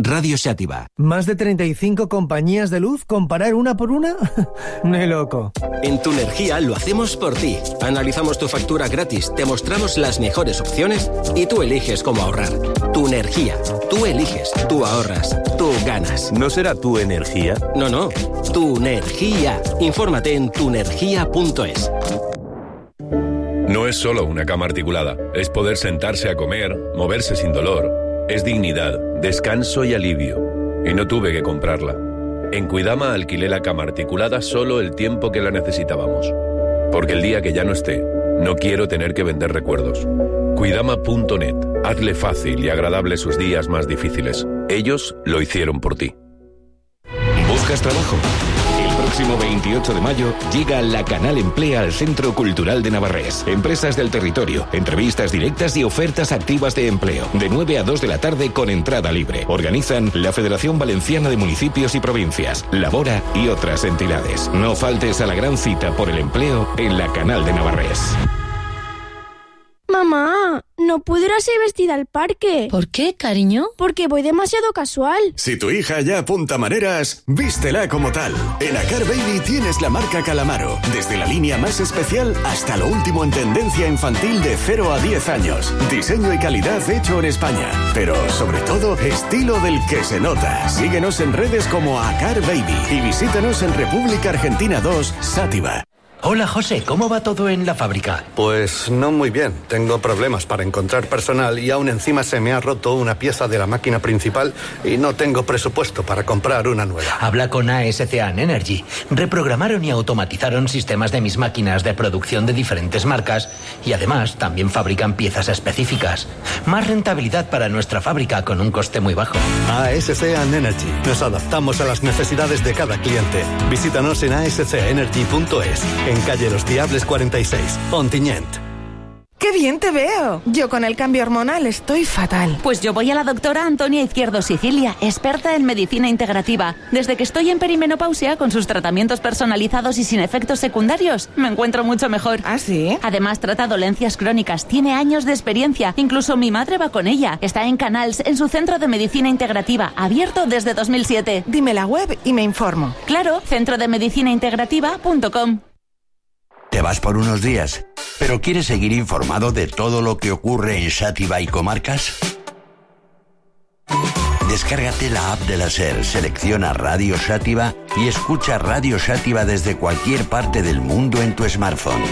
Radio Xàtiva. ¿Más de 35 compañías de luz? ¿Comparar una por una? ¡Ni loco! En Tu Energía lo hacemos por ti. Analizamos tu factura gratis, te mostramos las mejores opciones y tú eliges cómo ahorrar. Tu Energía. Tú eliges, tú ahorras, tú ganas. ¿No será Tu Energía? No. Tu Energía. Infórmate en tuenergia.es. No es solo una cama articulada, es poder sentarse a comer, moverse sin dolor. Es dignidad, descanso y alivio. Y no tuve que comprarla. En Cuidama alquilé la cama articulada solo el tiempo que la necesitábamos. Porque el día que ya no esté, no quiero tener que vender recuerdos. Cuidama.net. Hazle fácil y agradable sus días más difíciles. Ellos lo hicieron por ti. ¿Buscas trabajo? El próximo 28 de mayo llega La Canal Emplea al Centro Cultural de Navarrés. Empresas del territorio, entrevistas directas y ofertas activas de empleo. De 9 a 2 de la tarde con entrada libre. Organizan la Federación Valenciana de Municipios y Provincias, Labora y otras entidades. No faltes a la gran cita por el empleo en La Canal de Navarrés. Mamá, no puedo ir así vestida al parque. ¿Por qué, cariño? Porque voy demasiado casual. Si tu hija ya apunta maneras, vístela como tal. En Acar Baby tienes la marca Calamaro, desde la línea más especial hasta lo último en tendencia infantil de 0 a 10 años. Diseño y calidad hecho en España, pero sobre todo estilo del que se nota. Síguenos en redes como Acar Baby y visítanos en República Argentina 2, Sátiva. Hola, José, ¿cómo va todo en la fábrica? Pues no muy bien. Tengo problemas para encontrar personal y aún encima se me ha roto una pieza de la máquina principal y no tengo presupuesto para comprar una nueva. Habla con ASCAN Energy. Reprogramaron y automatizaron sistemas de mis máquinas de producción de diferentes marcas y además también fabrican piezas específicas. Más rentabilidad para nuestra fábrica con un coste muy bajo. ASCAN Energy. Nos adaptamos a las necesidades de cada cliente. Visítanos en ascaenergy.es. En calle Los Diables 46, Ontinyent. ¡Qué bien te veo! Yo con el cambio hormonal estoy fatal. Pues yo voy a la doctora Antonia Izquierdo Sicilia, experta en medicina integrativa. Desde que estoy en perimenopausia, con sus tratamientos personalizados y sin efectos secundarios, me encuentro mucho mejor. ¿Ah, sí? Además, trata dolencias crónicas, tiene años de experiencia. Incluso mi madre va con ella. Está en Canals, en su centro de medicina integrativa, abierto desde 2007. Dime la web y me informo. Claro, centrodemedicinaintegrativa.com. ¿Te vas por unos días, pero quieres seguir informado de todo lo que ocurre en Xàtiva y comarcas? Descárgate la app de la SER, selecciona Radio Xàtiva y escucha Radio Xàtiva desde cualquier parte del mundo en tu smartphone.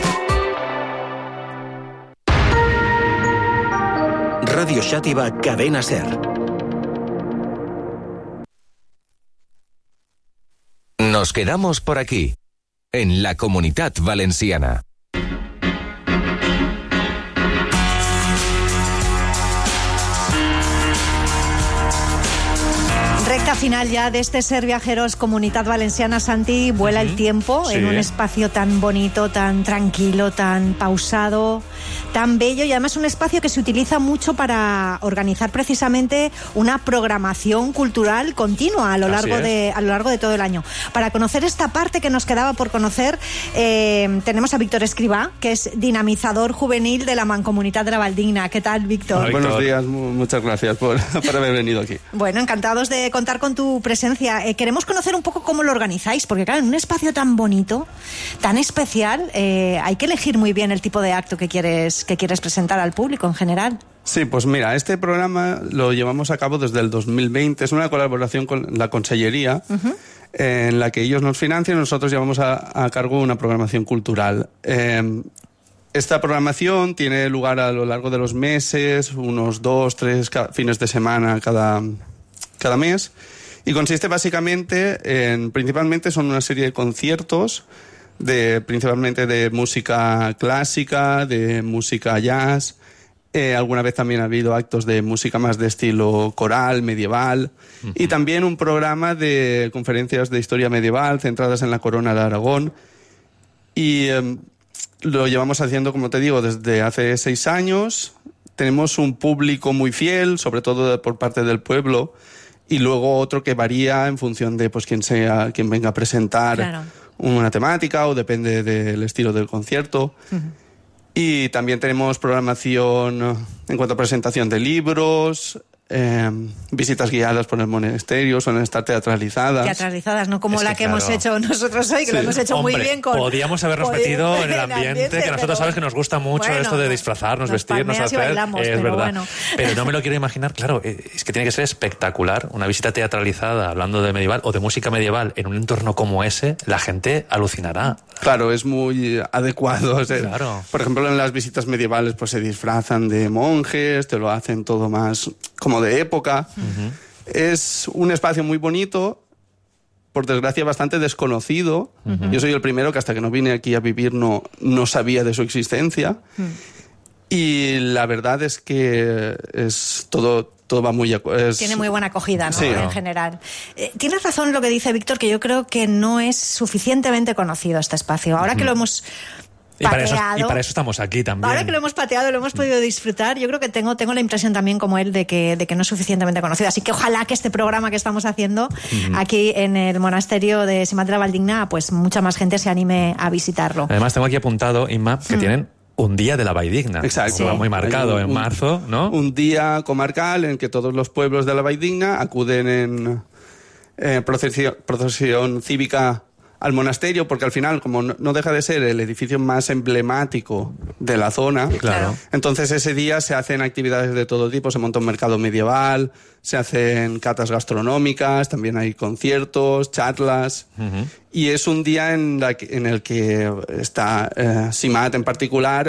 Radio Xàtiva, Cadena SER. Nos quedamos por aquí, en la Comunitat Valenciana. Recta final ya de este Ser Viajeros Comunitat Valenciana. Santi, vuela el tiempo en un espacio tan bonito, tan tranquilo, tan pausado, tan bello, y además un espacio que se utiliza mucho para organizar precisamente una programación cultural continua a lo largo de todo el año. Para conocer esta parte que nos quedaba por conocer, tenemos a Víctor Escribá, que es dinamizador juvenil de la Mancomunitat de la Valdigna. ¿Qué tal, Víctor? Hola, buenos días, muchas gracias por haber venido aquí. Bueno, encantados de contar con tu presencia. Queremos conocer un poco cómo lo organizáis, porque claro, en un espacio tan bonito, tan especial, hay que elegir muy bien el tipo de acto que quieres presentar al público en general. Sí, pues mira, este programa lo llevamos a cabo desde el 2020, es una colaboración con la Consellería, en la que ellos nos financian y nosotros llevamos a cargo una programación cultural. Esta programación tiene lugar a lo largo de los meses, unos 2-3 fines de semana cada mes, y consiste básicamente principalmente son una serie de conciertos principalmente de música clásica, de música jazz. Alguna vez también ha habido actos de música más de estilo coral, medieval, y también un programa de conferencias de historia medieval centradas en la corona de Aragón. Y lo llevamos haciendo, como te digo, desde hace 6 años. Tenemos un público muy fiel, sobre todo por parte del pueblo, y luego otro que varía en función de quien venga a presentar una temática, o depende del estilo del concierto. Y también tenemos programación en cuanto a presentación de libros, visitas guiadas por el monasterio, suelen estar teatralizadas. Teatralizadas, no como la que hemos hecho nosotros hoy, que lo hemos hecho muy bien. Podíamos habernos metido en el ambiente, que nosotros sabes que nos gusta mucho esto de disfrazarnos, vestirnos, hacer. Bailamos, es verdad. Bueno. Pero no me lo quiero imaginar, claro, es que tiene que ser espectacular. Una visita teatralizada hablando de medieval o de música medieval en un entorno como ese, la gente alucinará. Claro, es muy adecuado. O sea, claro. Por ejemplo, en las visitas medievales pues se disfrazan de monjes, te lo hacen todo más como de época. Uh-huh. Es un espacio muy bonito, por desgracia bastante desconocido. Uh-huh. Yo soy el primero que hasta que no vine aquí a vivir no sabía de su existencia. Uh-huh. Y la verdad es que es todo va muy... Tiene muy buena acogida, ¿no? Sí, en general. Tienes razón lo que dice Víctor, que yo creo que no es suficientemente conocido este espacio. Ahora que lo hemos pateado... Y para eso estamos aquí también. Ahora que lo hemos pateado, lo hemos podido disfrutar, yo creo que tengo la impresión también como él de que no es suficientemente conocido. Así que ojalá que este programa que estamos haciendo aquí en el monasterio de Simat de la Valldigna, pues mucha más gente se anime a visitarlo. Además tengo aquí apuntado, Inma, que tienen un día de la Valldigna. Exacto. Sí. Muy marcado en marzo, ¿no? Un día comarcal en que todos los pueblos de la Valldigna acuden en procesión cívica al monasterio, porque al final, como no deja de ser el edificio más emblemático de la zona, claro. Entonces ese día se hacen actividades de todo tipo, se monta un mercado medieval, se hacen catas gastronómicas, también hay conciertos, charlas, y es un día en el que está Simat en particular